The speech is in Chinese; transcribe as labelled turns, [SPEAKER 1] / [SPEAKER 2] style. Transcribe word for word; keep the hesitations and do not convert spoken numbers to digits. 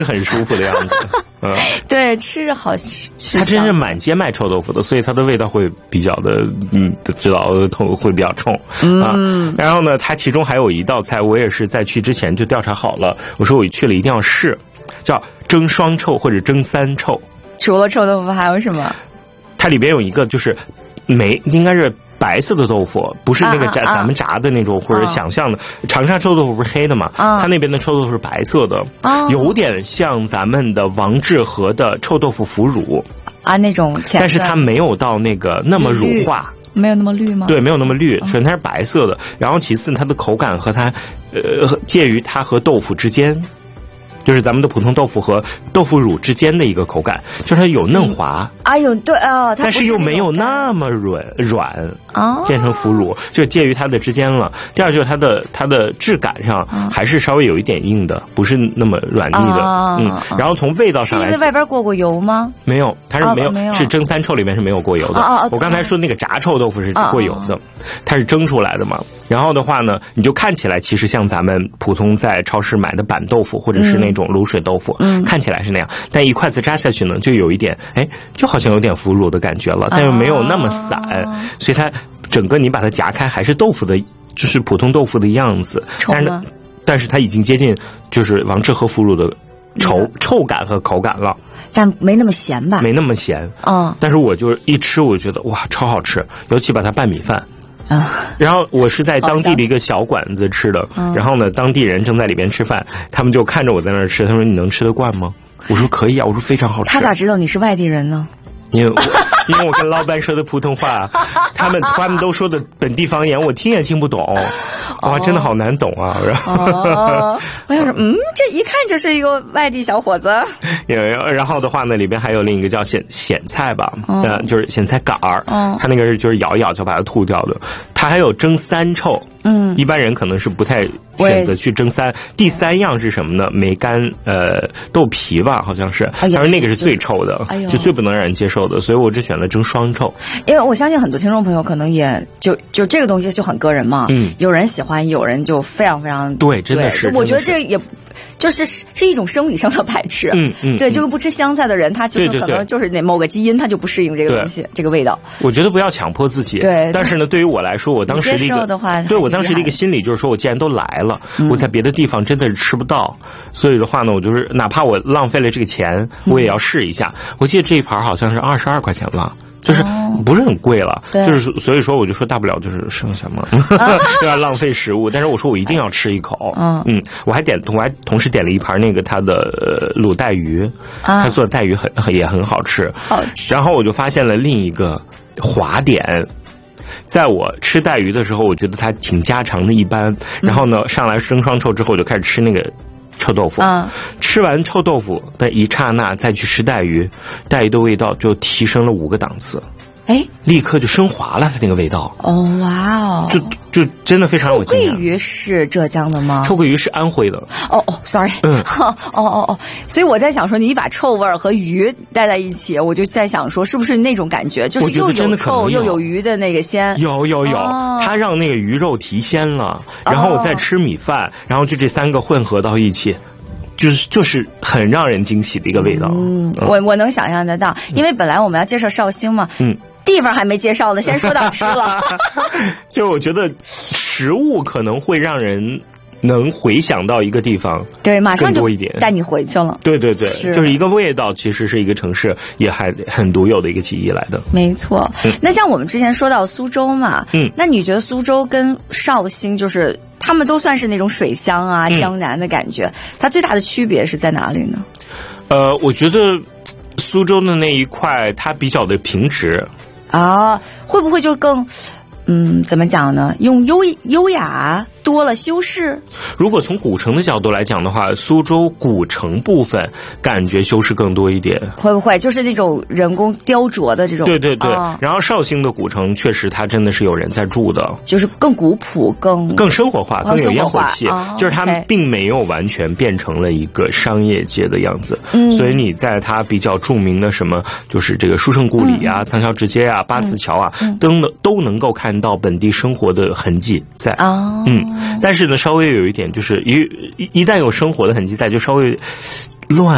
[SPEAKER 1] 很舒服的样子。嗯，
[SPEAKER 2] 对，吃着好吃。
[SPEAKER 1] 它真是满街卖臭豆腐的，所以它的味道会比较的，嗯，知道会比较冲啊。嗯、然后呢，它其中还有一道菜，我也是在去之前就调查好了，我说我去了一定要试，叫蒸双臭或者蒸三臭。
[SPEAKER 2] 除了臭豆腐还有什么？
[SPEAKER 1] 它里边有一个就是没应该是。白色的豆腐不是那个炸、啊啊、咱们炸的那种、啊、或者想象的，长沙臭豆腐不是黑的嘛？啊，它那边的臭豆腐是白色的，啊，有点像咱们的王致和的臭豆腐腐乳
[SPEAKER 2] 啊那种，
[SPEAKER 1] 但是它没有到那个那么乳化，
[SPEAKER 2] 没有那么绿吗？
[SPEAKER 1] 对，没有那么绿，所以它是白色的。然后其次，它的口感和它呃介于它和豆腐之间。就是咱们的普通豆腐和豆腐乳之间的一个口感，就是它有嫩滑，
[SPEAKER 2] 啊有对啊，
[SPEAKER 1] 但是又没有那么软软啊，变成腐乳，就介于它的之间了。第二就是它的它的质感上还是稍微有一点硬的，不是那么软腻的，嗯。然后从味道上来，
[SPEAKER 2] 是因为外边过过油吗？
[SPEAKER 1] 没有，它是没有，没有是蒸三臭里面是没有过油的。我刚才说那个炸臭豆腐是过油的，它是蒸出来的嘛。然后的话呢，你就看起来其实像咱们普通在超市买的板豆腐或者是那种卤水豆腐，嗯，看起来是那样，但一筷子扎下去呢，就有一点，哎，就好像有点腐乳的感觉了，但又没有那么散，啊、所以它整个你把它夹开还是豆腐的，就是普通豆腐的样子，但是但是它已经接近就是王致和腐乳的稠、嗯、臭感和口感了。
[SPEAKER 2] 但没那么咸吧？
[SPEAKER 1] 没那么咸，嗯。但是我就一吃，我觉得哇，超好吃，尤其把它拌米饭。啊，然后我是在当地的一个小馆子吃的，然后呢，当地人正在里边吃饭，他们就看着我在那儿吃，他说你能吃得惯吗？我说可以啊，我说非常好吃。
[SPEAKER 2] 他咋知道你是外地人呢？
[SPEAKER 1] 因为我因为我跟老板说的普通话，他们他们都说的本地方言，我听也听不懂，哇，真的好难懂啊！然后、
[SPEAKER 2] 哦、我想说，嗯，这一看就是一个外地小伙子。
[SPEAKER 1] 然后的话呢，里边还有另一个叫咸咸菜吧，嗯、呃，就是咸菜杆儿，嗯，它那个是就是咬一咬就把它吐掉的。它还有蒸三臭。嗯，一般人可能是不太选择去蒸三。第三样是什么呢？梅干呃豆皮吧，好像是，但是那个是最臭的，哎、就最不能让人接受的，所以我只选了蒸双臭。
[SPEAKER 2] 因为我相信很多听众朋友可能也就就这个东西就很个人嘛，嗯，有人喜欢，有人就非常非常
[SPEAKER 1] 对，真的是。
[SPEAKER 2] 我觉得这个也。就是是一种生理上的排斥，嗯嗯，对，就是不吃香菜的人，他就是可能就是那某个基因，他就不适应这个东西，这个味道。
[SPEAKER 1] 我觉得不要强迫自己，对。但是呢，对于我来说，我当时的一个，对我当时的一个心理就是说，我既然都来了，嗯、我在别的地方真的是吃不到，所以的话呢，我就是哪怕我浪费了这个钱，我也要试一下。嗯、我记得这一盘好像是二十二块钱吧。就是不是很贵了，哦、就是所以说我就说大不了就是剩下嘛，不要浪费食物。但是我说我一定要吃一口，嗯嗯，我还点我还同时点了一盘那个它的卤带鱼，他做的带鱼很也很好吃，好吃。然后我就发现了另一个滑点。在我吃带鱼的时候，我觉得它挺家常的一般。然后呢，上来蒸双臭之后，我就开始吃那个臭豆腐。嗯，吃完臭豆腐的一刹那，再去吃带鱼，带鱼的味道就提升了五个档次。哎，立刻就升华了，它那个味道。
[SPEAKER 2] 哦，哇哦，
[SPEAKER 1] 就就真的非常有惊讶。
[SPEAKER 2] 臭鳜鱼是浙江的吗？
[SPEAKER 1] 臭鳜鱼是安徽的。
[SPEAKER 2] 哦哦 ，sorry， 嗯，哦哦哦，所以我在想说，你把臭味儿和鱼带在一起，我就在想说，是不是那种感觉，就是又有臭又有鱼的那个鲜？
[SPEAKER 1] 有有有，哦、它让那个鱼肉提鲜了，然后我再吃米饭，哦、然后就这三个混合到一起。就是就是很让人惊喜的一个味道。
[SPEAKER 2] 嗯，嗯我我能想象得到，因为本来我们要介绍绍兴嘛，嗯，地方还没介绍呢，先说到吃了。
[SPEAKER 1] 就我觉得食物可能会让人能回想到一个地方，
[SPEAKER 2] 对，马上就
[SPEAKER 1] 多一点
[SPEAKER 2] 带你回去了。
[SPEAKER 1] 对对对，是就是一个味道，其实是一个城市也还很独有的一个记忆来的。
[SPEAKER 2] 没错，嗯、那像我们之前说到苏州嘛，嗯，那你觉得苏州跟绍兴就是他们都算是那种水乡啊、江南的感觉，嗯、它最大的区别是在哪里呢？
[SPEAKER 1] 呃，我觉得苏州的那一块它比较的平直
[SPEAKER 2] 啊，会不会就更嗯怎么讲呢？用优优雅。多了修饰。
[SPEAKER 1] 如果从古城的角度来讲的话，苏州古城部分感觉修饰更多一点。
[SPEAKER 2] 会不会就是那种人工雕琢的这种？
[SPEAKER 1] 对对对。哦、然后绍兴的古城确实它真的是有人在住的，
[SPEAKER 2] 就是更古朴、更
[SPEAKER 1] 更生活化、更有烟火气。
[SPEAKER 2] 哦、
[SPEAKER 1] 就是它并没有完全变成了一个商业街的样子。嗯。所以你在它比较著名的什么，就是这个书圣故里啊、仓桥直街啊、八字桥啊，嗯、都能都能够看到本地生活的痕迹在。哦。嗯。但是呢，稍微有一点就是一一旦有生活的痕迹在，就稍微乱。